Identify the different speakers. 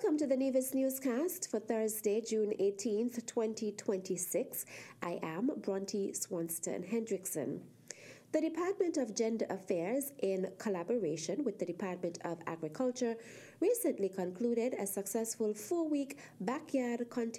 Speaker 1: Welcome to the Nevis Newscast for Thursday, June 18th, 2026. I am Bronte Swanston Hendrickson. The Department of Gender Affairs, in collaboration with the Department of Agriculture, recently concluded a successful 4-week backyard